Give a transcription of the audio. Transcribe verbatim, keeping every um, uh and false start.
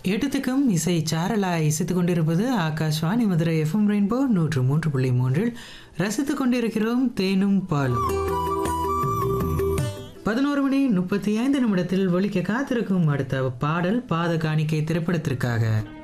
எட்டுத்துக்கும் இசை சாரலாய் இசைத்துக் கொண்டிருப்பது Akashvani Madurai FM rainbow நூற்று மூன்று புள்ளி மூன்றில் ரசித்துக் கொண்டிருக்கிறோம் தேனும் பாலும். பதினோரு மணி முப்பத்தி ஐந்து நிமிடத்தில் ஒலிக்க காத்திருக்கும் அடுத்த பாடல் பாத காணிக்கை திரைப்படத்திற்காக